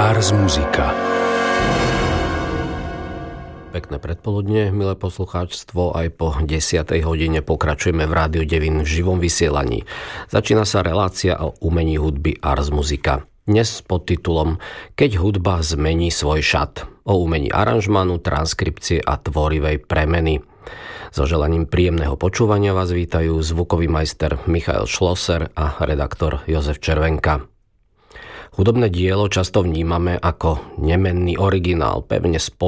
Ars Musica. Pekné predpoludne, milé poslucháčstvo, aj po 10. hodine pokračujeme v Rádiu Devín v živom vysielaní. Začína sa relácia o umení hudby Ars Musica. Dnes pod titulom Keď hudba zmení svoj šat. O umení aranžmánu, transkripcie a tvorivej premeny. So želaním príjemného počúvania vás vítajú zvukový majster Michael Schlosser a redaktor Jozef Červenka. Hudobné dielo často vnímame ako nemenný originál, pevne spojený